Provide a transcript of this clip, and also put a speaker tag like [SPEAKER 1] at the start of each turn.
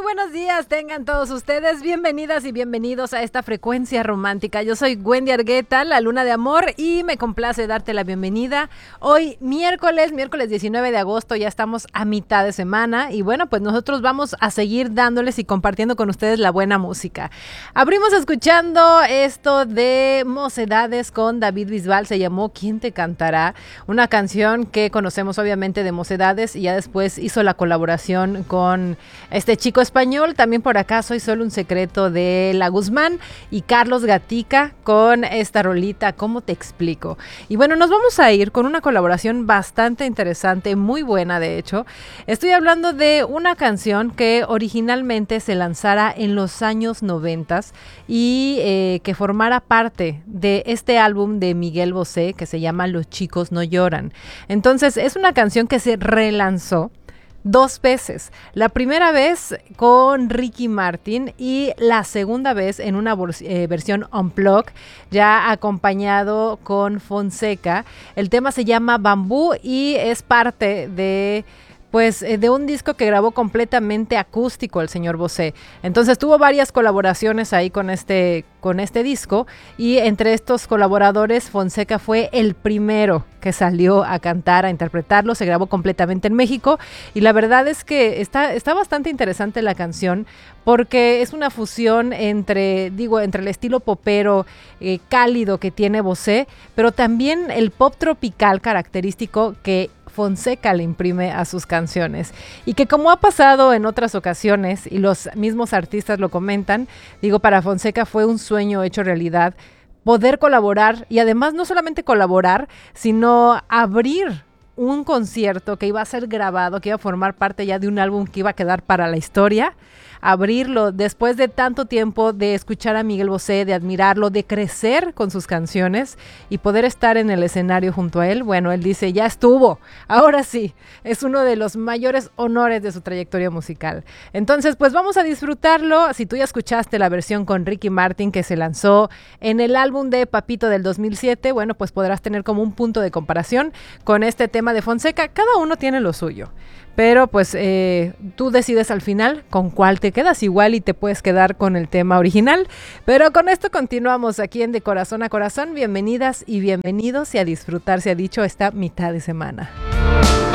[SPEAKER 1] buenos días, tengan todos ustedes bienvenidas y bienvenidos a esta frecuencia romántica. Yo soy Wendy Argueta, la luna de amor, y me complace darte la bienvenida. Hoy miércoles 19 de agosto, ya estamos a mitad de semana y bueno, pues nosotros vamos a seguir dándoles y compartiendo con ustedes la buena música. Abrimos escuchando esto de Mocedades con David Bisbal, se llamó ¿Quién te cantará? Una canción que conocemos obviamente de Mocedades y ya después hizo la colaboración con este chico español. También por acá Soy solo un secreto de La Guzmán y Carlos Gatica con esta rolita ¿Cómo te explico? Y bueno, nos vamos a ir con una colaboración bastante interesante, muy buena de hecho. Estoy hablando de una canción que originalmente se lanzara en los años 90 y que formara parte de este álbum de Miguel Bosé que se llama Los chicos no lloran. Entonces es una canción que se relanzó dos veces. La primera vez con Ricky Martin y la segunda vez en una versión unplugged, ya acompañado con Fonseca. El tema se llama Bambú y es parte de de un disco que grabó completamente acústico el señor Bosé. Entonces tuvo varias colaboraciones ahí con este disco y entre estos colaboradores Fonseca fue el primero que salió a cantar, a interpretarlo. Se grabó completamente en México y la verdad es que está bastante interesante la canción porque es una fusión entre el estilo popero cálido que tiene Bosé, pero también el pop tropical característico que Fonseca le imprime a sus canciones y que, como ha pasado en otras ocasiones y los mismos artistas lo comentan, para Fonseca fue un sueño hecho realidad poder colaborar y además no solamente colaborar, sino abrir un concierto que iba a ser grabado, que iba a formar parte ya de un álbum que iba a quedar para la historia, abrirlo después de tanto tiempo de escuchar a Miguel Bosé, de admirarlo, de crecer con sus canciones y poder estar en el escenario junto a él. Bueno, él dice, ya estuvo, ahora sí, es uno de los mayores honores de su trayectoria musical. Entonces, pues vamos a disfrutarlo. Si tú ya escuchaste la versión con Ricky Martin que se lanzó en el álbum de Papito del 2007, bueno, pues podrás tener como un punto de comparación con este tema de Fonseca. Cada uno tiene lo suyo. Pero pues tú decides al final con cuál te quedas, igual y te puedes quedar con el tema original. Pero con esto continuamos aquí en De Corazón a Corazón. Bienvenidas y bienvenidos y a disfrutar, se ha dicho, esta mitad de semana.